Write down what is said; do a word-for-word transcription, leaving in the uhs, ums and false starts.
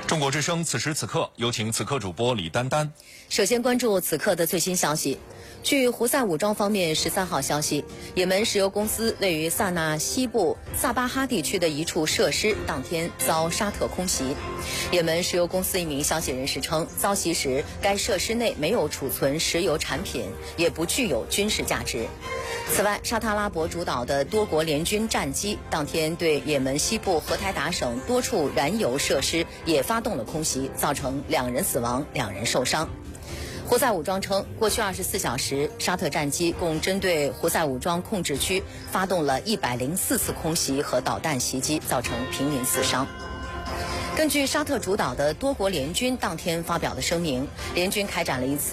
中国之声此时此刻，有请此刻主播李丹丹。 首先关注此刻的最新消息。据胡塞武装方面十三号消息，也门石油公司位于萨那西部萨巴哈地区的一处设施当天遭沙特空袭。也门石油公司一名消息人士称，遭袭时该设施内没有储存石油产品，也不具有军事价值。此外，沙特阿拉伯主导的多国联军战机当天对也门西部荷台达省多处燃油设施也发动了空袭，造成两人死亡，两人受伤。胡塞武装称，过去二十四小时，沙特战机共针对胡塞武装控制区发动了一百零四次空袭和导弹袭击，造成平民死伤。根据沙特主导的多国联军当天发表的声明，联军开展了一次